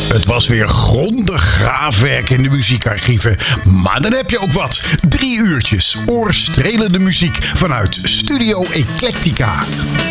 Het was weer grondig graafwerk in de muziekarchieven. Maar dan heb je ook wat. 3 uurtjes oorstrelende muziek vanuit Studio Eclectica.